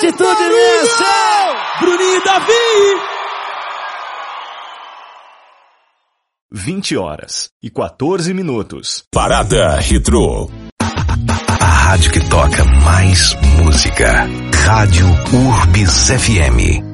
atitude nessa! Bruninho e Davi! 20h14. Parada Retrô. A rádio que toca mais música. Rádio Urbis FM.